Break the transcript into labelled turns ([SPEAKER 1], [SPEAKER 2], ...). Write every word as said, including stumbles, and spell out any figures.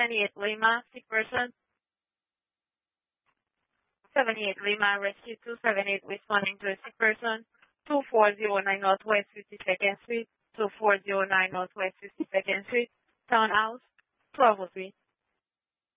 [SPEAKER 1] seventy-eight Lima, sick person. seventy-eight Lima, rescue two seventy-eight responding to a sick person. two four zero nine Northwest fifty-second Street. two four zero nine Northwest fifty-second Street. Townhouse, twelve oh three.